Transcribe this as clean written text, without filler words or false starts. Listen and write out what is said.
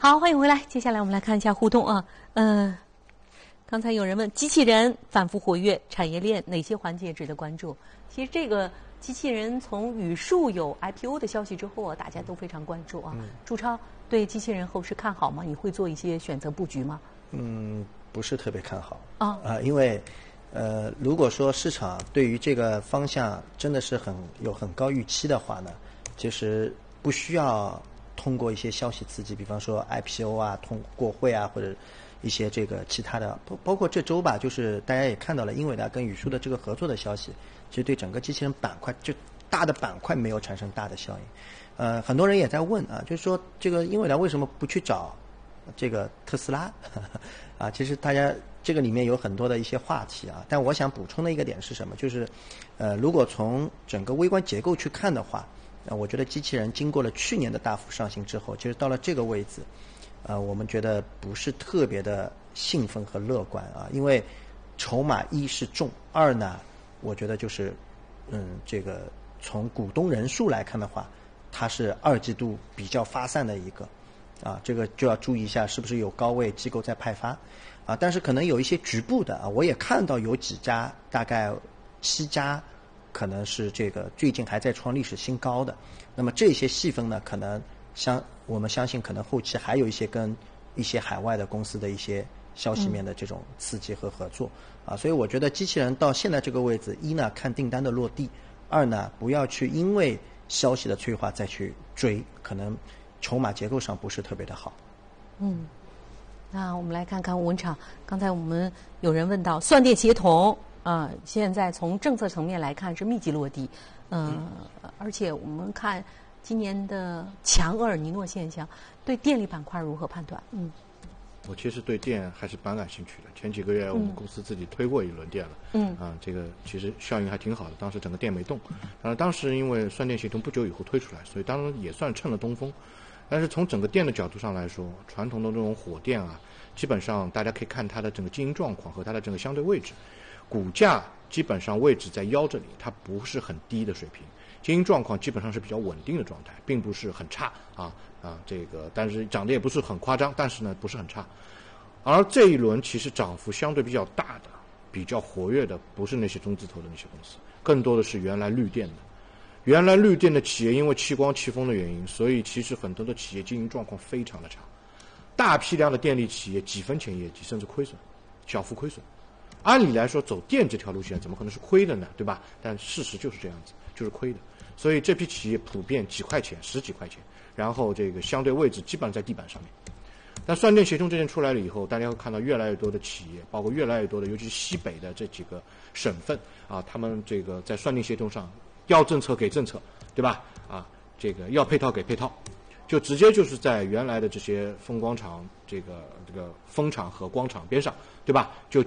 好，欢迎回来。接下来我们来看一下互动啊。刚才有人问机器人反复活跃，产业链哪些环节值得关注？其实这个机器人从语数有 IPO 的消息之后啊，大家都非常关注啊。朱超对机器人后市看好吗？你会做一些选择布局吗？ 不是特别看好因为如果说市场对于这个方向真的是有很高预期的话呢，其实不需要通过一些消息刺激，比方说 IPO 啊、通过会啊，或者一些这个其他的，包括这周吧，就是大家也看到了英伟达跟语数的这个合作的消息，其实对整个机器人板块就大的板块没有产生大的效应。很多人也在问啊，就是说这个英伟达为什么不去找这个特斯拉啊？其实大家这个里面有很多的一些话题啊，但我想补充的一个点是什么？就是如果从整个微观结构去看的话，我觉得机器人经过了去年的大幅上行之后，其实到了这个位置，我们觉得不是特别的兴奋和乐观啊，因为筹码一是重，二呢，我觉得就是这个从股东人数来看的话，它是二季度比较发散的一个啊，这个就要注意一下是不是有高位机构在派发啊，但是可能有一些局部的啊，我也看到有几家，大概7家。可能是这个最近还在创历史新高的，那么这些细分呢，可能我们相信可能后期还有一些跟一些海外的公司的一些消息面的这种刺激和合作啊，所以我觉得机器人到现在这个位置，一呢看订单的落地，二呢不要去因为消息的催化再去追，可能筹码结构上不是特别的好。 那我们来看看文场，刚才我们有人问到算电协同。现在从政策层面来看是密集落地，而且我们看今年的强厄尔尼诺现象，对电力板块如何判断？ 我其实对电还是蛮感兴趣的。前几个月我们公司自己推过一轮电了，这个其实效应还挺好的。当时整个电没动，当时因为算电协同不久以后推出来，所以当然也算趁了东风。但是从整个电的角度上来说，传统的这种火电啊，基本上大家可以看它的整个经营状况和它的整个相对位置。股价基本上位置在腰这里，它不是很低的水平，经营状况基本上是比较稳定的状态，并不是很差这个，但是涨得也不是很夸张，但是呢不是很差。而这一轮其实涨幅相对比较大的、比较活跃的，不是那些中字头的那些公司，更多的是原来绿电的。原来绿电的企业因为气光气风的原因，所以其实很多的企业经营状况非常的差，大批量的电力企业几分钱业绩，甚至亏损，小幅亏损。按理来说，走电这条路线怎么可能是亏的呢？对吧？但事实就是这样子，就是亏的。所以这批企业普遍几块钱、10几块钱，然后这个相对位置基本上在地板上面。但算电协同这件出来了以后，大家会看到越来越多的企业，包括越来越多的，尤其是西北的这几个省份啊，他们这个在算电协同上要政策给政策，对吧？这个要配套给配套。就直接就是在原来的这些风光场、这个风场和光场边上，对吧？就